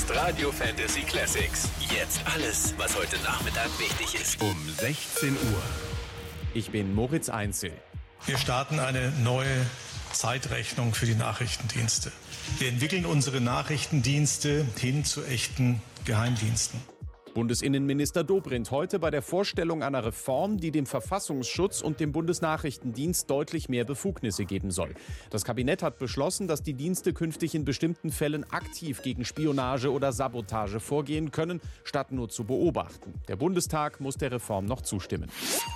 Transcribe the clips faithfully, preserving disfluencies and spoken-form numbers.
ist Radio Fantasy Classics. Jetzt alles, was heute Nachmittag wichtig ist. Um sechzehn Uhr. Ich bin Moritz Einzel. Wir starten eine neue Zeitrechnung für die Nachrichtendienste. Wir entwickeln unsere Nachrichtendienste hin zu echten Geheimdiensten. Bundesinnenminister Dobrindt heute bei der Vorstellung einer Reform, die dem Verfassungsschutz und dem Bundesnachrichtendienst deutlich mehr Befugnisse geben soll. Das Kabinett hat beschlossen, dass die Dienste künftig in bestimmten Fällen aktiv gegen Spionage oder Sabotage vorgehen können, statt nur zu beobachten. Der Bundestag muss der Reform noch zustimmen.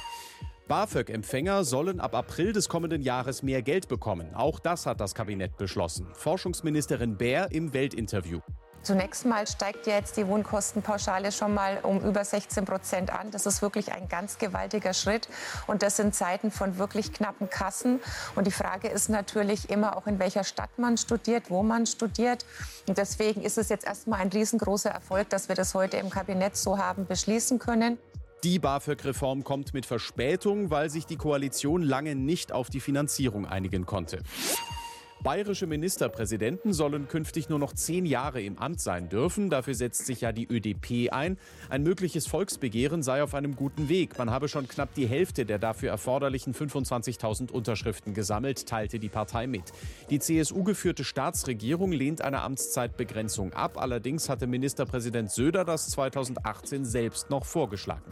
BAföG-Empfänger sollen ab April des kommenden Jahres mehr Geld bekommen. Auch das hat das Kabinett beschlossen. Forschungsministerin Baer im Weltinterview. Zunächst mal steigt ja jetzt die Wohnkostenpauschale schon mal um über sechzehn Prozent an. Das ist wirklich ein ganz gewaltiger Schritt. Und das sind Zeiten von wirklich knappen Kassen. Und die Frage ist natürlich immer auch, in welcher Stadt man studiert, wo man studiert. Und deswegen ist es jetzt erstmal ein riesengroßer Erfolg, dass wir das heute im Kabinett so haben beschließen können. Die BAföG-Reform kommt mit Verspätung, weil sich die Koalition lange nicht auf die Finanzierung einigen konnte. Bayerische Ministerpräsidenten sollen künftig nur noch zehn Jahre im Amt sein dürfen. Dafür setzt sich ja die ÖDP ein. Ein mögliches Volksbegehren sei auf einem guten Weg. Man habe schon knapp die Hälfte der dafür erforderlichen fünfundzwanzigtausend Unterschriften gesammelt, teilte die Partei mit. Die C S U-geführte Staatsregierung lehnt eine Amtszeitbegrenzung ab. Allerdings hatte Ministerpräsident Söder das zweitausendachtzehn selbst noch vorgeschlagen.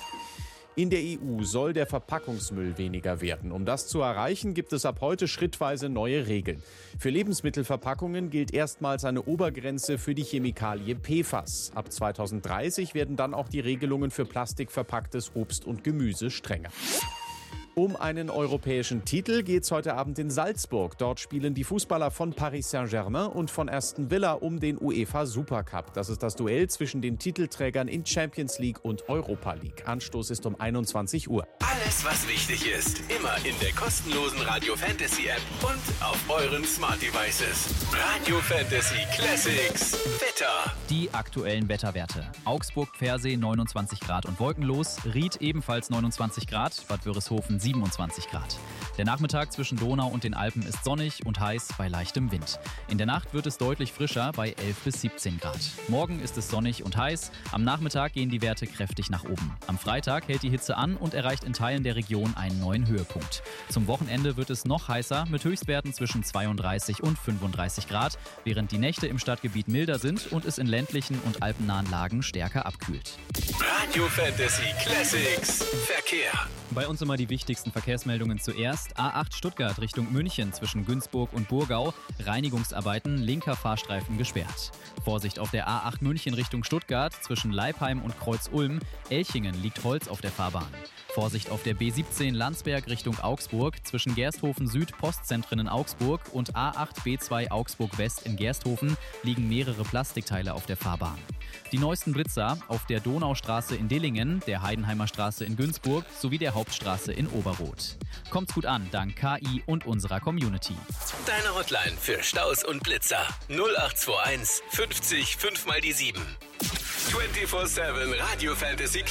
In der E U soll der Verpackungsmüll weniger werden. Um das zu erreichen, gibt es ab heute schrittweise neue Regeln. Für Lebensmittelverpackungen gilt erstmals eine Obergrenze für die Chemikalie P F A S. Ab zweitausenddreißig werden dann auch die Regelungen für plastikverpacktes Obst und Gemüse strenger. Um einen europäischen Titel geht's heute Abend in Salzburg. Dort spielen die Fußballer von Paris Saint-Germain und von Aston Villa um den UEFA Supercup. Das ist das Duell zwischen den Titelträgern in Champions League und Europa League. Anstoß ist um einundzwanzig Uhr. Alles, was wichtig ist, immer in der kostenlosen Radio Fantasy App und auf euren Smart Devices. Radio Fantasy Classics. Wetter. Die aktuellen Wetterwerte. Augsburg-Pfersee neunundzwanzig Grad und wolkenlos. Ried ebenfalls neunundzwanzig Grad. Bad Wörishofen siebenundzwanzig Grad. Der Nachmittag zwischen Donau und den Alpen ist sonnig und heiß bei leichtem Wind. In der Nacht wird es deutlich frischer bei elf bis siebzehn Grad. Morgen ist es sonnig und heiß. Am Nachmittag gehen die Werte kräftig nach oben. Am Freitag hält die Hitze an und erreicht in Teilen der Region einen neuen Höhepunkt. Zum Wochenende wird es noch heißer mit Höchstwerten zwischen zweiunddreißig und fünfunddreißig Grad, während die Nächte im Stadtgebiet milder sind und es in ländlichen und alpennahen Lagen stärker abkühlt. Radio Fantasy Classics. Verkehr. Bei uns immer die wichtigsten Verkehrsmeldungen zuerst. A acht Stuttgart Richtung München zwischen Günzburg und Burgau. Reinigungsarbeiten, linker Fahrstreifen gesperrt. Vorsicht auf der A acht München Richtung Stuttgart zwischen Leipheim und Kreuz-Ulm. Elchingen liegt Holz auf der Fahrbahn. Vorsicht auf der B siebzehn Landsberg Richtung Augsburg zwischen Gersthofen Süd Postzentren in Augsburg und A acht B zwei Augsburg West in Gersthofen liegen mehrere Plastikteile auf der Fahrbahn. Die neuesten Blitzer auf der Donaustraße in Dillingen, der Heidenheimer Straße in Günzburg sowie der Hauptstraße in Oberroth. Kommt's gut an, dank K I und unserer Community. Deine Hotline für Staus und Blitzer null acht zwei eins fünfzig fünf mal die sieben. vierundzwanzig sieben Radio Fantasy